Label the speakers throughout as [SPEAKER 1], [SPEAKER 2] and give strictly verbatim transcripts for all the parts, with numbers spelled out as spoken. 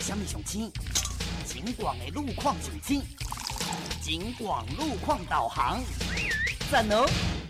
[SPEAKER 1] 什么上青？警广的路况上青，警广路况导航，赞哦！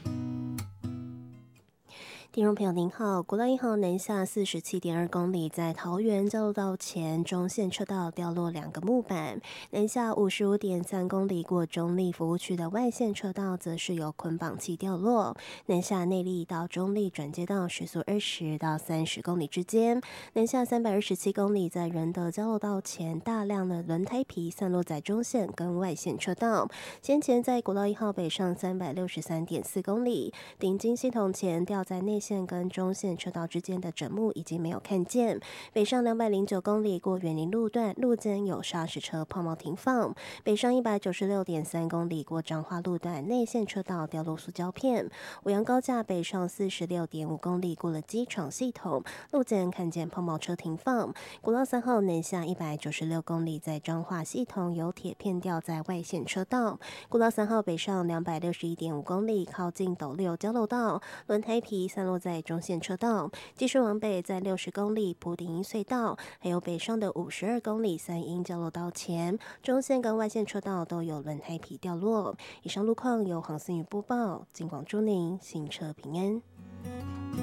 [SPEAKER 2] 听众朋友您好，国道一号南下四十七点二公里，在桃园交流道前中线车道掉落两个木板，南下五十五点三公里过中立服务区的外线车道则是有捆绑器掉落，南下内壢到中立转接道时速二十到三十公里之间，南下三百二十七公里，在仁德交流道前大量的轮胎皮散落在中线跟外线车道，先前在国道一号北上三百六十三点四公里，顶金系统前掉在内线跟中线车道之间的枕木已经没有看见，北上两百零九公里过园林路段，路间有砂石车抛锚停放，北上一百九十六点三公里过彰化路段，内线车道掉落塑胶片，五羊高架北上四十六点五公里过了机场系统，路间看见抛锚车停放，国道三号南下一百九十六公里，在彰化系统有铁片掉在外线车道，国道三号北上两百六十一点五公里，靠近斗六交流道，轮胎皮散落在中线车道，继续往北在六十公里埔顶营隧道，还有北上的五十二公里三鹰交流道前，中线跟外线车道都有轮胎皮掉落。以上路况由黄思雨播报，尽广祝您行车平安。